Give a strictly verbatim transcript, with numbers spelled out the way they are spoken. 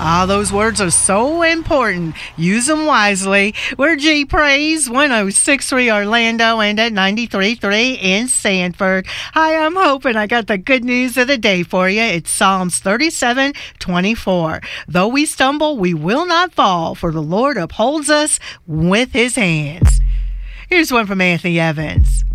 Ah, those words are so important. Use them wisely. We're G Praise, one oh six point three Orlando and at ninety-three point three in Sanford. Hi, I'm hoping I got the good news of the day for you. It's Psalms thirty-seven twenty-four. Though we stumble, we will not fall, for the Lord upholds us with his hands. Here's one from Anthony Evans.